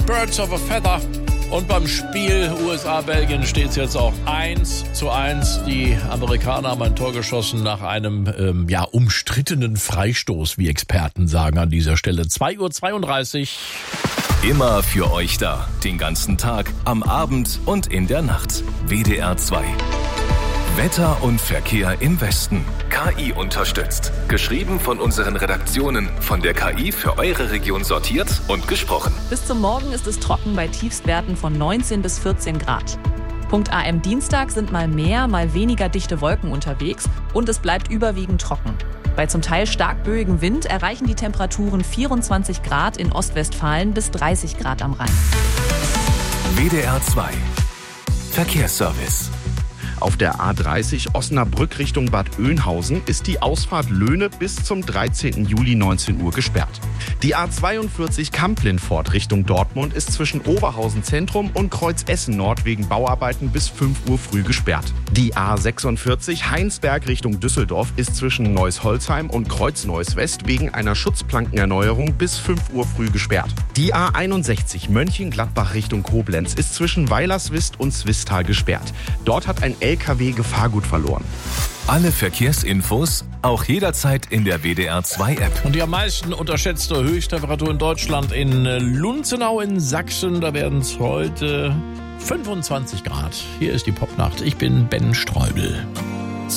Birds of a Feather. Und beim Spiel USA-Belgien steht es jetzt auch 1:1. Die Amerikaner haben ein Tor geschossen nach einem umstrittenen Freistoß, wie Experten sagen an dieser Stelle. 2:32 Uhr. Immer für euch da. Den ganzen Tag, am Abend und in der Nacht. WDR 2. Wetter und Verkehr im Westen. KI unterstützt. Geschrieben von unseren Redaktionen. Von der KI für eure Region sortiert und gesprochen. Bis zum Morgen ist es trocken bei Tiefstwerten von 19 bis 14 Grad. Punkt AM Dienstag sind mal mehr, mal weniger dichte Wolken unterwegs und es bleibt überwiegend trocken. Bei zum Teil stark böigem Wind erreichen die Temperaturen 24 Grad in Ostwestfalen bis 30 Grad am Rhein. WDR 2. Verkehrsservice. Auf der A30 Osnabrück Richtung Bad Oeynhausen ist die Ausfahrt Löhne bis zum 13. Juli 19 Uhr gesperrt. Die A42 Kamp-Lindfort Richtung Dortmund ist zwischen Oberhausen Zentrum und Kreuz Essen Nord wegen Bauarbeiten bis 5 Uhr früh gesperrt. Die A46 Heinsberg Richtung Düsseldorf ist zwischen Neuss-Holzheim und Kreuz-Neuss West wegen einer Schutzplankenerneuerung bis 5 Uhr früh gesperrt. Die A61 Mönchengladbach Richtung Koblenz ist zwischen Weilerswist und Swisttal gesperrt. Dort hat ein LKW Gefahrgut verloren. Alle Verkehrsinfos auch jederzeit in der WDR 2 App. Und die am meisten unterschätzte Höchsttemperatur in Deutschland in Lunzenau in Sachsen. Da werden es heute 25 Grad. Hier ist die Popnacht. Ich bin Ben Streubel.